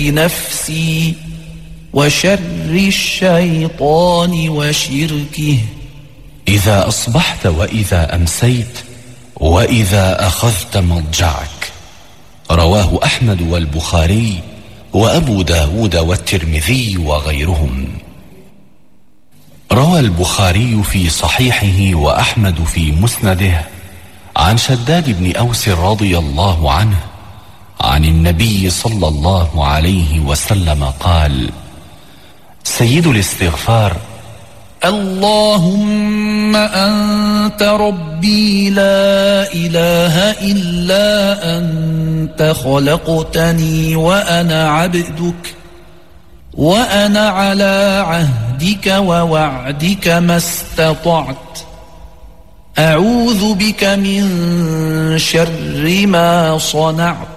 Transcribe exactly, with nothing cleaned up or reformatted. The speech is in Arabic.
نفسي وشر الشيطان وشركه. إذا أصبحت وإذا أمسيت وإذا أخذت مضجعك. رواه أحمد والبخاري وأبو داود والترمذي وغيرهم. روى البخاري في صحيحه وأحمد في مسنده عن شداد بن أوس رضي الله عنه عن النبي صلى الله عليه وسلم قال: سيد الاستغفار: اللهم أنت ربي لا إله إلا أنت خلقتني وأنا عبدك وأنا على عهدك ووعدك ما استطعت أعوذ بك من شر ما صنعت